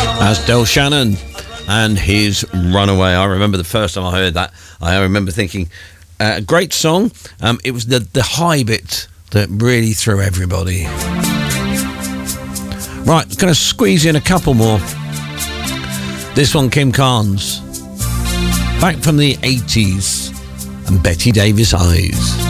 That's Del Shannon and his Runaway. I remember the first time I heard that. I remember thinking, great song. It was the high bit that really threw everybody. Right, going to squeeze in a couple more. This one, Kim Carnes, back from the 80s, and Betty Davis Eyes.